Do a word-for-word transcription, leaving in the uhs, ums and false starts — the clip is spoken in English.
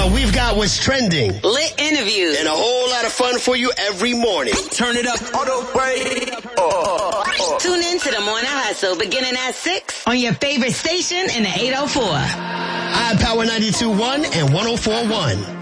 on, we've got what's trending, lit interviews, and a whole lot of fun for you every morning. Turn it up. Auto play. Oh, oh. Tune in to the Morning Hustle beginning at six on your favorite station in the eight oh four. iPower ninety-two point one and one oh four point one.